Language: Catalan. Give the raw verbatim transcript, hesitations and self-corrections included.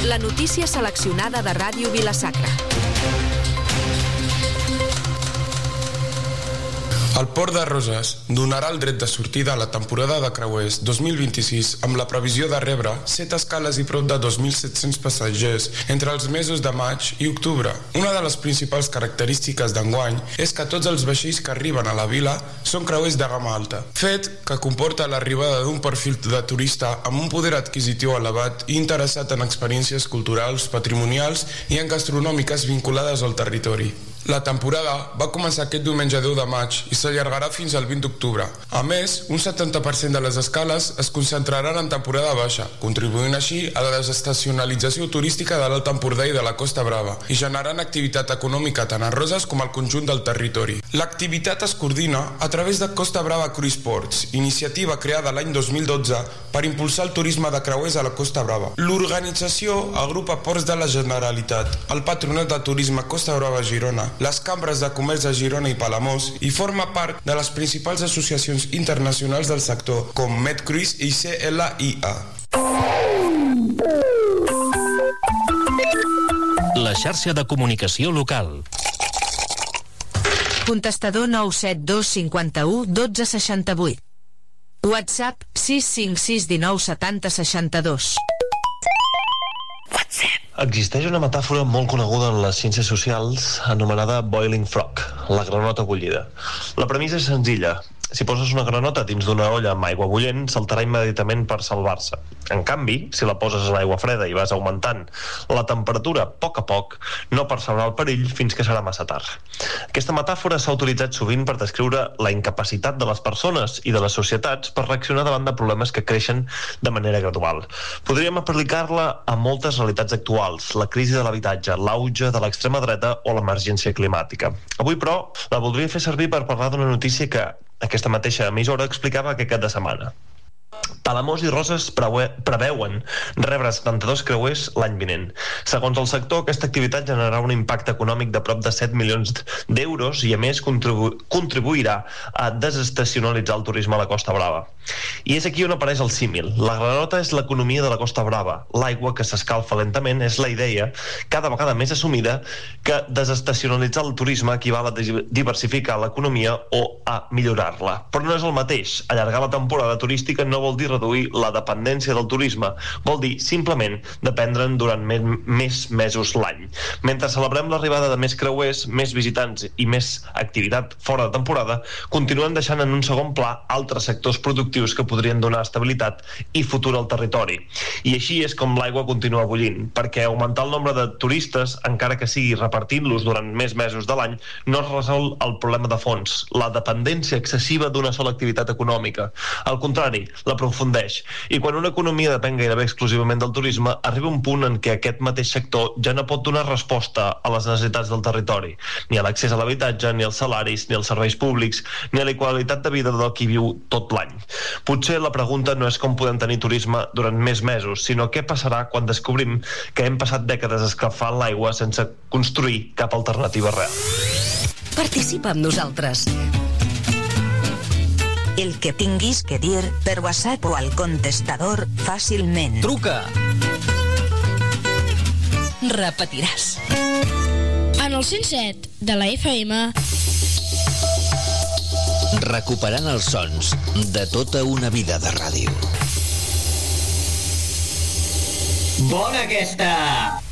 La notícia seleccionada de Ràdio Vila-sacra. El Port de Roses donarà el dret de sortida a la temporada de creuers dos mil vint-i-sis amb la previsió de rebre set escales i prop de dos mil set-cents passatgers entre els mesos de maig i octubre. Una de les principals característiques d'enguany és que tots els vaixells que arriben a la vila són creuers de gamma alta, fet que comporta l'arribada d'un perfil de turista amb un poder adquisitiu elevat i interessat en experiències culturals, patrimonials i en gastronòmiques vinculades al territori. La temporada va començar aquest diumenge deu de maig i s'allargarà fins al vint d'octubre. A més, un setanta per cent de les escales es concentraran en temporada baixa, contribuint així a la desestacionalització turística de l'Alt Empordà i de la Costa Brava i generant activitat econòmica tant a Roses com al conjunt del territori. L'activitat es coordina a través de Costa Brava Cruise Ports, iniciativa creada l'any dos mil dotze per impulsar el turisme de creuers a la Costa Brava. L'organització agrupa Ports de la Generalitat, el Patronat de Turisme Costa Brava Girona, les cambres de comerç de Girona i Palamós i forma part de les principals associacions internacionals del sector, com MedCruise i C L I A. La xarxa de comunicació local. Contestador nou set dos cinquanta-u dotze seixanta-vuit. WhatsApp sis cinc sis dinou setanta seixanta-dos. Existeix una metàfora molt coneguda en les ciències socials anomenada boiling frog, la granota bullida. La premissa és senzilla. Si poses una granota dins d'una olla amb aigua bullent, saltarà immediatament per salvar-se. En canvi, si la poses en aigua freda i vas augmentant la temperatura a poc a poc, no percebrà el perill fins que serà massa tard. Aquesta metàfora s'ha utilitzat sovint per descriure la incapacitat de les persones i de les societats per reaccionar davant de problemes que creixen de manera gradual. Podríem aplicar-la a moltes realitats actuals, la crisi de l'habitatge, l'auge de l'extrema dreta o l'emergència climàtica. Avui, però, la voldria fer servir per parlar d'una notícia que aquesta mateixa emissora explicava aquest cap de setmana. Palamós i Roses preveuen rebre setanta-dos creuers l'any vinent. Segons el sector, aquesta activitat generarà un impacte econòmic de prop de set milions d'euros i, a més, contribu- contribuirà a desestacionalitzar el turisme a la Costa Brava. I és aquí on apareix el símil. La granota és l'economia de la Costa Brava. L'aigua que s'escalfa lentament és la idea, cada vegada més assumida, que desestacionalitzar el turisme equival a diversificar l'economia o a millorar-la. Però no és el mateix. Allargar la temporada turística no vol dir reduir la dependència del turisme, vol dir simplement dependre'n durant més, més mesos l'any. Mentre celebrem l'arribada de més creuers, més visitants i més activitat fora de temporada, continuen deixant en un segon pla altres sectors productius que podrien donar estabilitat i futur al territori. I així és com l'aigua continua bullint, perquè augmentar el nombre de turistes, encara que sigui repartint-los durant més mesos de l'any, no es resol el problema de fons, la dependència excessiva d'una sola activitat econòmica. Al contrari, la aprofundeix. I quan una economia depèn gairebé exclusivament del turisme, arriba un punt en què aquest mateix sector ja no pot donar resposta a les necessitats del territori, ni a l'accés a l'habitatge, ni als salaris, ni als serveis públics, ni a la qualitat de vida del qui viu tot l'any. Potser la pregunta no és com podem tenir turisme durant més mesos, sinó què passarà quan descobrim que hem passat dècades escalfant l'aigua sense construir cap alternativa real. Participa amb nosaltres. El que tinguis que dir per WhatsApp o al contestador fàcilment. Truca! Repetiràs. En el cent set de la F M. Recuperant els sons de tota una vida de ràdio. Bona aquesta!